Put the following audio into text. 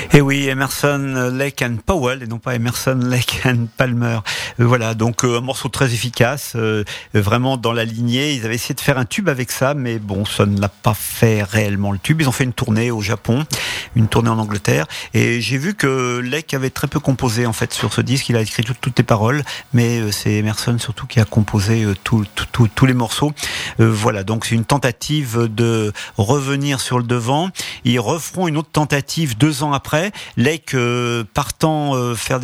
Et oui, Emerson, Lake and Powell, et non pas Emerson, Lake and Palmer. Voilà, donc un morceau très efficace, vraiment dans la lignée. Ils avaient essayé de faire un tube avec ça, mais bon, ça ne l'a pas fait réellement le tube. Ils ont fait une tournée au Japon, une tournée en Angleterre, et j'ai vu que Lake avait très peu composé en fait sur ce disque. Il a écrit toutes les paroles, mais c'est Emerson surtout qui a composé tous les morceaux. Voilà, donc c'est une tentative de revenir sur le devant. Ils referont une autre tentative 2 ans après. Lake partant faire